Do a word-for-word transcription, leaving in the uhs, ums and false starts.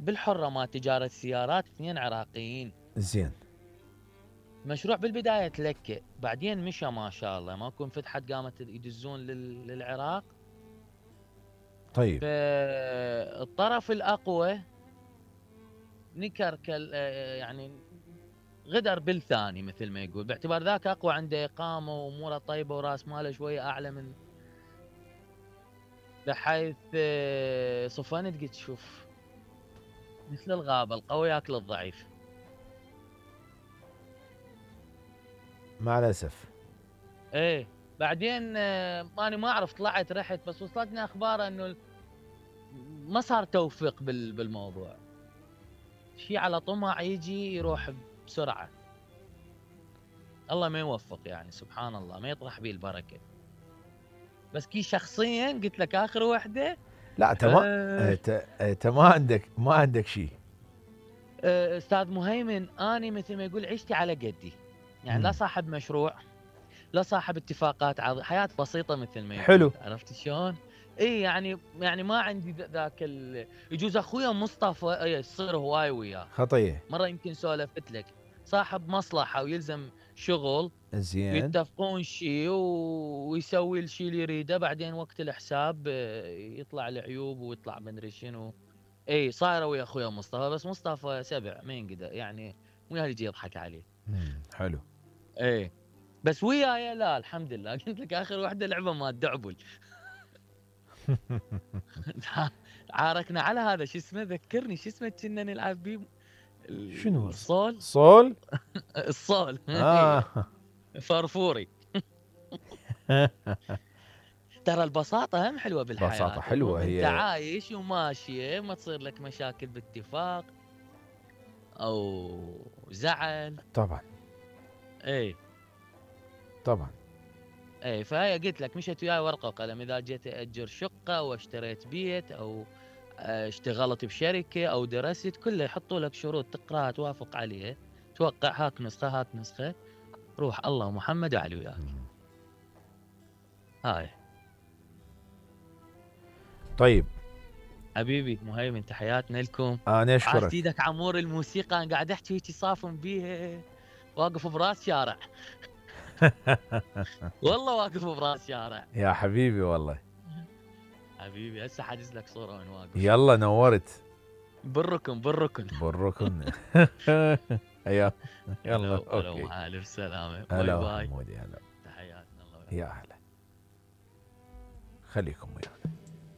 بالحرة مال تجارة السيارات اثنين عراقيين. زين. مشروع بالبداية تلكى، بعدين مشى ما شاء الله، ماكو انفتحت قامت يدزون لل- للعراق. طيب. فالطرف الأقوى نكر كال آه، يعني غدر بالثاني مثل ما يقول، باعتبار ذاك أقوى، عنده إقامة وأموره طيبة وراس ماله شوية أعلى من، بحيث آه، صفنت قلت شوف مثل الغابة القوي ياكل الضعيف. مع الأسف. ايه بعدين آه، ماني ما اعرف، طلعت رحت، بس وصلتني اخبار انه ما صار توفيق بال- بالموضوع. شي على طمع يجي يروح بسرعة، الله ما يوفق يعني، سبحان الله ما يطرح بيه البركة. بس كي شخصيا قلت لك اخر وحدة. لا تمام. انت ما عندك ما عندك شيء. آه، استاذ مهيمن، اني مثل ما يقول عشتي على قدي، يعني لا مم. صاحب مشروع، لا صاحب اتفاقات عظ... حياة بسيطة مثل ما حلو. يقول، عرفت شلون؟ اي يعني يعني ما عندي ذ- ذاك ال... يجوز اخويا مصطفى اي يصير هواي وياه، خطيه. مرة يمكن سولفت لك، صاحب مصلحة ويلزم شغل، زين. ويتفقون شيء و... ويسوي الشيء اللي يريده، بعدين وقت الحساب آه، يطلع العيوب ويطلع مدري شنو. اي صايره ويا اخويا مصطفى، بس مصطفى سبع ما ينقدر يعني، مو يجي يضحك عليه. مم. حلو. ايه بس وياي لا الحمد لله. قلت لك اخر واحده لعبه ما الدعبل. عاركنا على هذا شو اسمه، ذكرني شو اسمه كنا نلعب بيه، شنو الصول. صول؟ الصول. اه. فرفوري. ترى البساطه هم حلوه بساطة بالحياه، حلوة المهم انت هي. عايش وماشيه، ما تصير لك مشاكل باتفاق او زعل. طبعا. ايه طبعا. ايه فهي قلت لك مشيت وياي ورقه وقلم، اذا جيت اجر شقه او اشتريت بيت او آه، اشتغلت بشركه او درست، كله يحطوا لك شروط تقراها توافق عليها، توقع هاك نسخه هاك نسخه، روح الله محمد وعلي وياك. مم. هاي طيب. حبيبي مهيمن، تحياتنا لكم. انا عاشت اشكرك. ايدك عمور الموسيقى، انا قاعد احكي هيك صافن بيها، واقف براس شارع. والله واقف براس شارع. يا حبيبي والله. حبيبي هسه حاجز لك صوره وين واقف. يلا نورت. بالركن بالركن. بالركن. يلا. يلا هلا هلا اوكي. مع الف سلامه، باي هلا باي. حمودي. هلا. تحياتنا الله وياك. يا اهلا. خليكم ويانا.